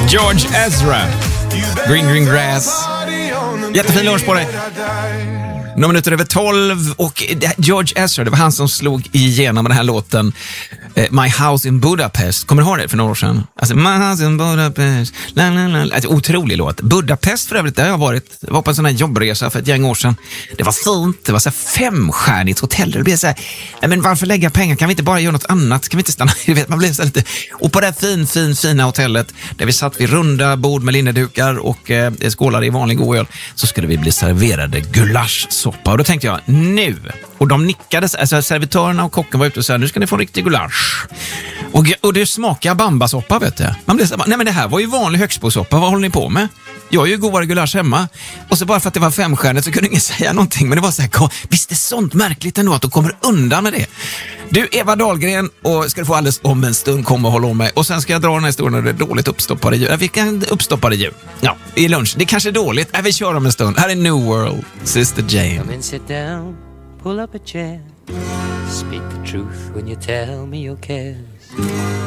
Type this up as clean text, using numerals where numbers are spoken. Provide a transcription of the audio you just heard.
George Ezra, Green Grass. Jättefin lunch på dig. Några minuter över 12 och George Ezra, det var han som slog igenom den här låten My House in Budapest. Kommer du ihåg det för några år sedan? Alltså, My House in Budapest. Alltså, otrolig låt. Budapest för övrigt, där jag var på en sån här jobbresa för ett gäng år sedan. Det var fint, det var så här 5-stjärnigt hotell. Det blev så här, men varför lägga pengar? Kan vi inte bara göra något annat? Kan vi inte stanna? Man blev så lite. Och på det här fina hotellet där vi satt vid runda bord med linnedukar och skålade i vanlig god öl, så skulle vi bli serverade gulaschsoppa. Och då tänkte jag, nu. Och de nickade, alltså servitörerna och kocken var ute och sa, nu ska ni få en riktig gulasch. Och det smakar bambasoppa, vet du. Man blev så här, nej men det här var ju vanlig högstbosoppa, vad håller ni på med? Jag är ju godare gulasch hemma. Och så bara för att det var 5-stjärnigt så kunde ingen säga någonting. Men det var så här, visst är det sånt märkligt ändå att de kommer undan med det. Du, Eva Dahlgren, och ska du få alldeles om en stund komma och hålla om mig. Och sen ska jag dra den här historien när det är dåligt uppstoppade djur. Vilka uppstoppade djur? Ja, i lunch. Det är kanske dåligt. Vi kör om en stund. Här är New World, Sister Jane. Come and sit down, pull up a chair. Speak the truth when you tell me your cares.